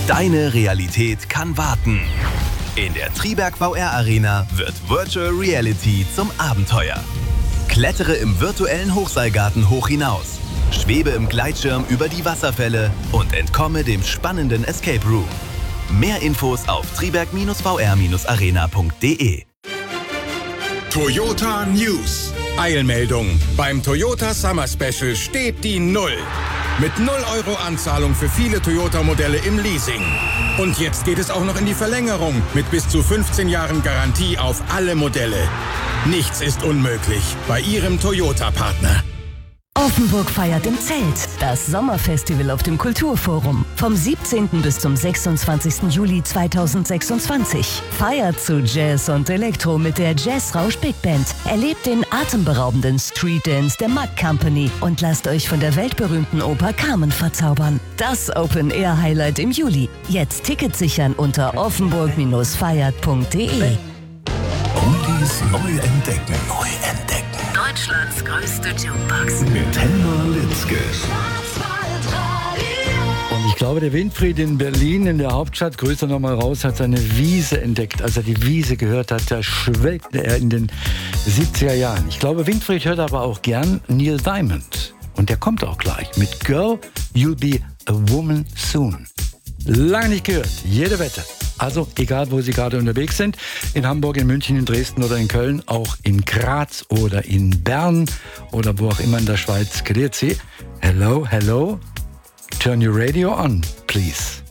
Deine Realität kann warten. In der Triberg VR Arena wird Virtual Reality zum Abenteuer. Klettere im virtuellen Hochseilgarten hoch hinaus, schwebe im Gleitschirm über die Wasserfälle und entkomme dem spannenden Escape Room. Mehr Infos auf triberg-vr-arena.de. Toyota News. Eilmeldung. Beim Toyota Summer Special steht die Null. Mit 0 € Anzahlung für viele Toyota-Modelle im Leasing. Und jetzt geht es auch noch in die Verlängerung mit bis zu 15 Jahren Garantie auf alle Modelle. Nichts ist unmöglich bei Ihrem Toyota-Partner. Offenburg feiert im Zelt. Das Sommerfestival auf dem Kulturforum. Vom 17. bis zum 26. Juli 2026. Feiert zu Jazz und Elektro mit der Jazzrausch Big Band. Erlebt den atemberaubenden Street Dance der Mug Company und lasst euch von der weltberühmten Oper Carmen verzaubern. Das Open-Air-Highlight im Juli. Jetzt Tickets sichern unter offenburg-feiert.de. Oldies neu entdecken. Deutschlands größte Jukebox. Mit Helma Litzke. Und ich glaube, der Winfried in Berlin, in der Hauptstadt, Grüße nochmal raus, hat seine Wiese entdeckt. Als er die Wiese gehört hat, da schwelgte er in den 70er Jahren. Ich glaube, Winfried hört aber auch gern Neil Diamond. Und der kommt auch gleich mit Girl, You'll Be a Woman Soon. Lange nicht gehört, jede Wette. Also, egal wo Sie gerade unterwegs sind, in Hamburg, in München, in Dresden oder in Köln, auch in Graz oder in Bern oder wo auch immer in der Schweiz, grüezi. Hello, hello. Turn your radio on, please.